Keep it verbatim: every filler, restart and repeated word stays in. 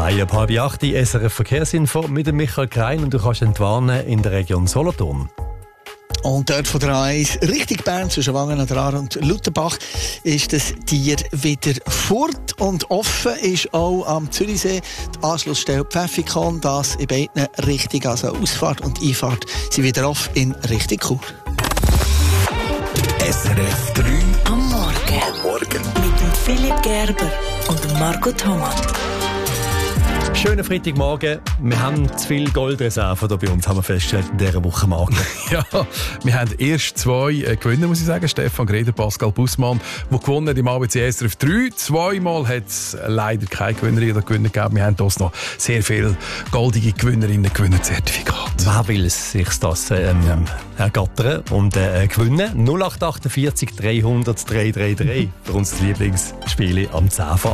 Hi, ab halb acht, S R F Verkehrsinfo mit dem Michael Krein und du kannst entwarnen in der Region Solothurn. Und dort von der A eins Richtung Bern zwischen Wangen an der Aare und Lutherbach ist das Tier wieder fort. Und offen ist auch am Zürichsee die Anschlussstelle Pfäffikon. Das in beiden Richtungen, also Ausfahrt und Einfahrt, sind wieder offen in Richtung Chur. S R F drei am Morgen. Am Morgen. Mit dem Philipp Gerber und dem Marco Thomas. Schönen Freitagmorgen. Wir haben zu viel Goldreserven hier bei uns, haben wir festgestellt in dieser Woche, Marco. Ja, wir haben erst zwei äh, Gewinner, muss ich sagen. Stefan Greder, Pascal Bussmann, die gewonnen haben im A B C S R F drei. Zweimal hat es leider keine Gewinnerin oder Gewinner gegeben. Wir haben hier noch sehr viele goldige Gewinnerinnen und Gewinnerzertifikate. Wer will sich das ähm, ja. ergattern und äh, gewinnen? null acht acht vier drei hundert drei drei drei für unser Lieblingsspiel am zehn.